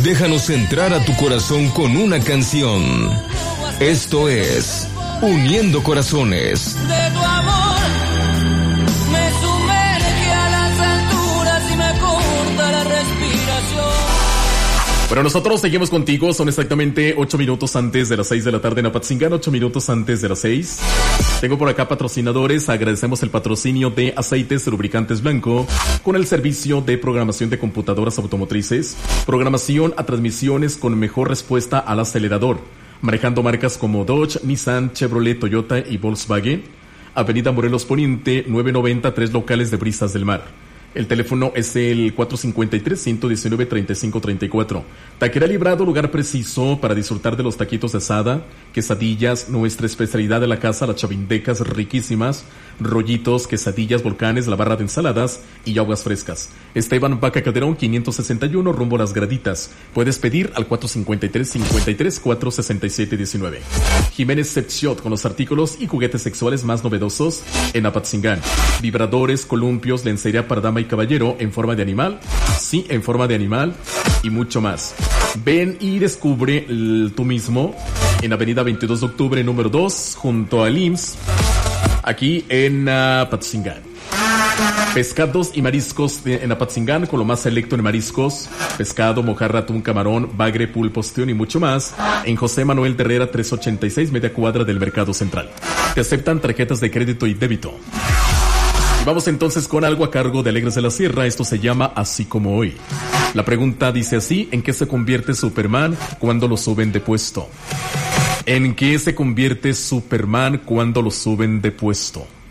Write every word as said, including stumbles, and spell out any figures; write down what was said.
Déjanos entrar a tu corazón con una canción. Esto es Uniendo Corazones. De tu amor me sumerge a las alturas y me corta la respiración. Bueno, nosotros seguimos contigo, son exactamente ocho minutos antes de las seis de la tarde en Apatzingán, ocho minutos antes de las seis. Tengo por acá patrocinadores, agradecemos el patrocinio de Aceites Lubricantes Blanco con el servicio de programación de computadoras automotrices, programación a transmisiones con mejor respuesta al acelerador, manejando marcas como Dodge, Nissan, Chevrolet, Toyota y Volkswagen. Avenida Morelos Poniente, nueve noventa, tres locales de Brisas del Mar. El teléfono es el cuatro cinco tres, uno uno nueve, tres cinco tres cuatro. Taquería Librado, lugar preciso para disfrutar de los taquitos de asada, quesadillas, nuestra especialidad de la casa, las chavindecas riquísimas, rollitos, quesadillas, volcanes, la barra de ensaladas y aguas frescas. Esteban Vaca Calderón, quinientos sesenta y uno, rumbo a Las Graditas. Puedes pedir al cuatro cinco tres, cinco tres, cuatro seis siete uno nueve. Jiménez Sex Shop, con los artículos y juguetes sexuales más novedosos en Apatzingán. Vibradores, columpios, lencería para dama y caballero en forma de animal, sí, en forma de animal y mucho más. Ven y descubre el, tú mismo en Avenida veintidós de octubre número dos junto al I M S S, aquí en Apatzingán. Pescados y mariscos de, en Apatzingán, con lo más selecto en mariscos, pescado, mojarra, atún, camarón, bagre, pulpo, ostión y mucho más, en José Manuel de Herrera trescientos ochenta y seis, media cuadra del Mercado Central. Te aceptan tarjetas de crédito y débito. Vamos entonces con algo a cargo de Alegres de la Sierra. Esto se llama Así Como Hoy. La pregunta dice así: ¿en qué se convierte Superman cuando lo suben de puesto? ¿En qué se convierte Superman cuando lo suben de puesto?